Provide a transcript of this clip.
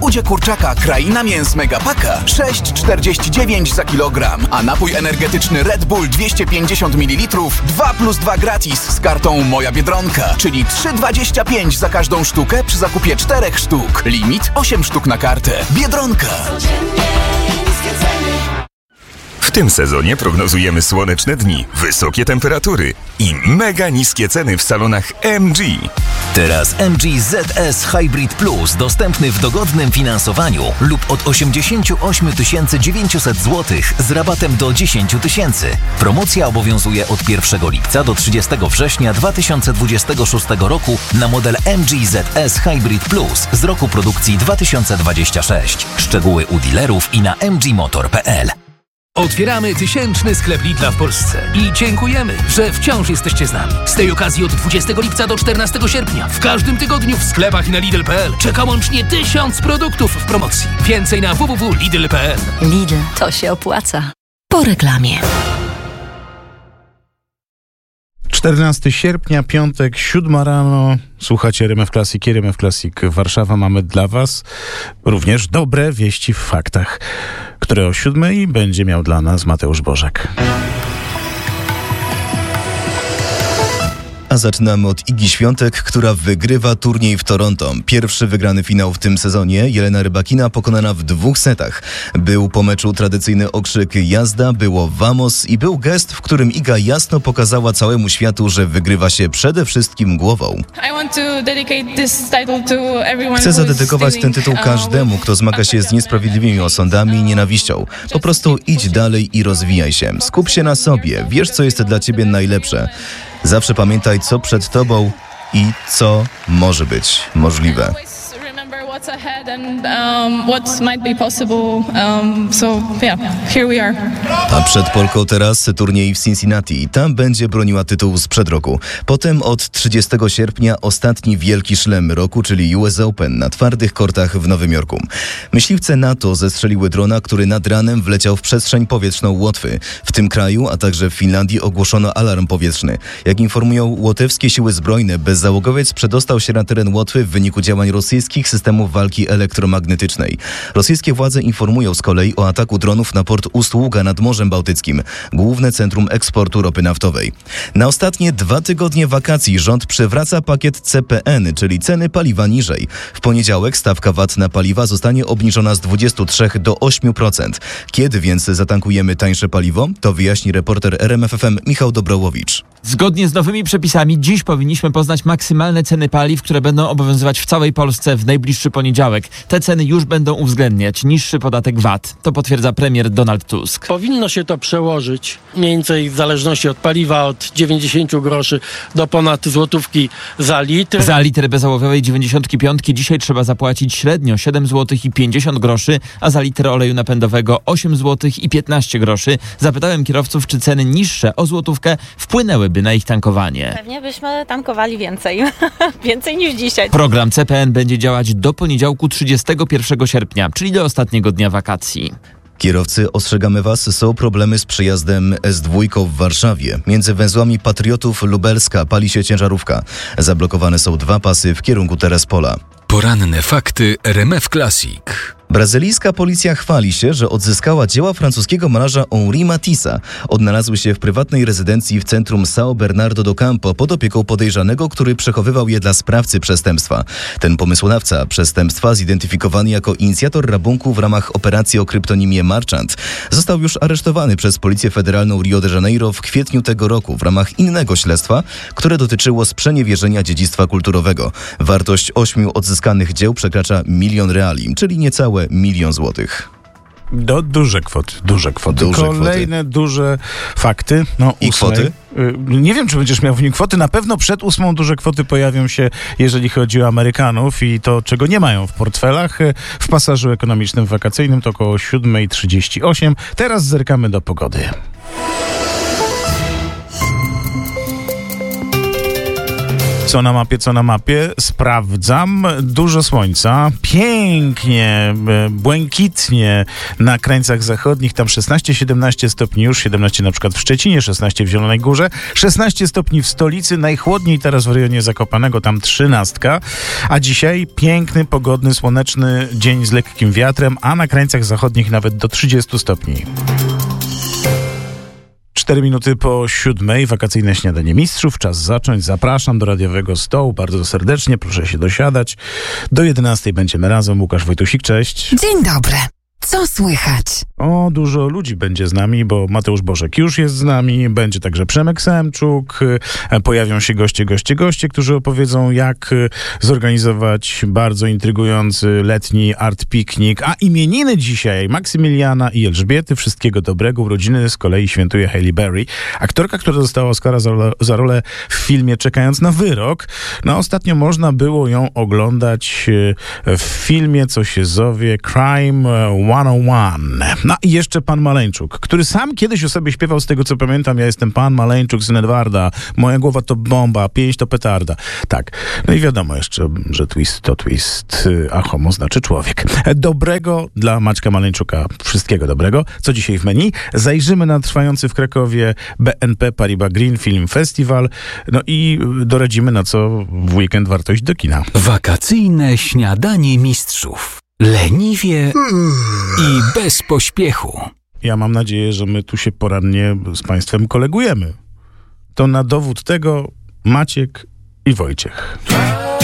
Udzie kurczaka Kraina Mięs Megapaka 6,49 za kilogram, a napój energetyczny Red Bull 250 ml 2+2 gratis z kartą Moja Biedronka, czyli 3,25 za każdą sztukę przy zakupie 4 sztuk. Limit 8 sztuk na kartę. Biedronka. W tym sezonie prognozujemy słoneczne dni, wysokie temperatury i mega niskie ceny w salonach MG. Teraz MG ZS Hybrid Plus dostępny w dogodnym finansowaniu lub od 88 900 zł z rabatem do 10 000. Promocja obowiązuje od 1 lipca do 30 września 2026 roku na model MG ZS Hybrid Plus z roku produkcji 2026. Szczegóły u dealerów i na mgmotor.pl. Otwieramy 1000 sklep Lidla w Polsce i dziękujemy, że wciąż jesteście z nami. Z tej okazji od 20 lipca do 14 sierpnia w każdym tygodniu w sklepach i na Lidl.pl czeka łącznie 1000 produktów w promocji. Więcej na www.lidl.pl. Lidl, to się opłaca. Po reklamie. 14 sierpnia, piątek, 7 rano. Słuchacie RMF Classic, RMF Classic Warszawa. Mamy dla Was również dobre wieści w faktach, które o 7 będzie miał dla nas Mateusz Bożek. A zaczynamy od Igi Świątek, która wygrywa turniej w Toronto. Pierwszy wygrany finał w tym sezonie. Jelena Rybakina pokonana w 2 setach. Był po meczu tradycyjny okrzyk jazda, było vamos i był gest, w którym Iga jasno pokazała całemu światu, że wygrywa się przede wszystkim głową. Chcę zadedykować ten tytuł każdemu, kto zmaga się z niesprawiedliwymi osądami i nienawiścią. Po prostu idź dalej i rozwijaj się. Skup się na sobie. Wiesz, co jest dla ciebie najlepsze. Zawsze pamiętaj, co przed tobą i co może być możliwe. A przed Polką teraz turniej w Cincinnati. Tam będzie broniła tytułu sprzed roku. Potem od 30 sierpnia ostatni wielki szlem roku, czyli US Open na twardych kortach w Nowym Jorku. Myśliwce NATO zestrzeliły drona, który nad ranem wleciał w przestrzeń powietrzną Łotwy. W tym kraju, a także w Finlandii ogłoszono alarm powietrzny. Jak informują łotewskie siły zbrojne, bezzałogowiec przedostał się na teren Łotwy w wyniku działań rosyjskich systemów walki elektromagnetycznej. Rosyjskie władze informują z kolei o ataku dronów na port Ust-Ługa nad Morzem Bałtyckim, główne centrum eksportu ropy naftowej. Na ostatnie 2 tygodnie wakacji rząd przywraca pakiet CPN, czyli ceny paliwa niżej. W poniedziałek stawka VAT na paliwa zostanie obniżona z 23 do 8%. Kiedy więc zatankujemy tańsze paliwo? To wyjaśni reporter RMF FM Michał Dobrołowicz. Zgodnie z nowymi przepisami dziś powinniśmy poznać maksymalne ceny paliw, które będą obowiązywać w całej Polsce w najbliższy poniedziałek. Te ceny już będą uwzględniać niższy podatek VAT. To potwierdza premier Donald Tusk. Powinno się to przełożyć mniej więcej w zależności od paliwa od 90 groszy do ponad złotówki za litr. Za litr bezołowiowej 95 dzisiaj trzeba zapłacić średnio 7 zł i 50 groszy, a za litr oleju napędowego 8 zł i 15 groszy. Zapytałem kierowców, czy ceny niższe o złotówkę wpłynęłyby na ich tankowanie. Pewnie byśmy tankowali więcej. Więcej niż dzisiaj. Program CPN będzie działać do poniedziałku 31 sierpnia, czyli do ostatniego dnia wakacji. Kierowcy, ostrzegamy Was, są problemy z przejazdem S2 w Warszawie. Między węzłami Patriotów Lubelska pali się ciężarówka. Zablokowane są 2 pasy w kierunku Terespola. Poranne fakty RMF Classic. Brazylijska policja chwali się, że odzyskała dzieła francuskiego malarza Henri Matissa. Odnalazły się w prywatnej rezydencji w centrum São Bernardo do Campo pod opieką podejrzanego, który przechowywał je dla sprawcy przestępstwa. Ten pomysłodawca przestępstwa, zidentyfikowany jako inicjator rabunku w ramach operacji o kryptonimie Marchand, został już aresztowany przez Policję Federalną Rio de Janeiro w kwietniu tego roku w ramach innego śledztwa, które dotyczyło sprzeniewierzenia dziedzictwa kulturowego. Wartość 8 odzyskanych dzieł przekracza 1 000 000 reali, czyli niecałe 1 000 000 złotych. Duże kwoty. Kolejne duże fakty. I kwoty? Nie wiem, czy będziesz miał w nim kwoty. Na pewno przed 8 duże kwoty pojawią się, jeżeli chodzi o Amerykanów i to, czego nie mają w portfelach. W pasażu ekonomicznym wakacyjnym to około 7:38. Teraz zerkamy do pogody. Co na mapie? Sprawdzam. Dużo słońca. Pięknie, błękitnie na krańcach zachodnich. Tam 16-17 stopni już. 17 na przykład w Szczecinie, 16 w Zielonej Górze, 16 stopni w stolicy. Najchłodniej teraz w rejonie Zakopanego, tam 13. A dzisiaj piękny, pogodny, słoneczny dzień z lekkim wiatrem, a na krańcach zachodnich nawet do 30 stopni. 4 minuty po 7. Wakacyjne śniadanie mistrzów. Czas zacząć. Zapraszam do radiowego stołu bardzo serdecznie. Proszę się dosiadać. Do 11 będziemy razem. Łukasz Wojtusik, cześć. Dzień dobry. Co słychać? Dużo ludzi będzie z nami, bo Mateusz Bożek już jest z nami, będzie także Przemek Semczuk, pojawią się goście, którzy opowiedzą, jak zorganizować bardzo intrygujący letni art piknik, a imieniny dzisiaj Maksymiliana i Elżbiety, wszystkiego dobrego, urodziny z kolei świętuje Halle Berry, aktorka, która dostała Oscara za rolę w filmie Czekając na wyrok. No ostatnio można było ją oglądać w filmie, co się zowie Crime 101. No i jeszcze pan Maleńczuk, który sam kiedyś o sobie śpiewał, z tego co pamiętam, ja jestem pan Maleńczuk, syn Edwarda, moja głowa to bomba, 5 to petarda. Tak. No i wiadomo jeszcze, że twist to twist, a homo znaczy człowiek. Dobrego dla Maćka Maleńczuka. Wszystkiego dobrego. Co dzisiaj w menu? Zajrzymy na trwający w Krakowie BNP Paribas Green Film Festival. No i doradzimy, na co w weekend warto iść do kina. Wakacyjne śniadanie mistrzów. Leniwie i bez pośpiechu. Ja mam nadzieję, że my tu się porannie z państwem kolegujemy. To na dowód tego Maciek i Wojciech.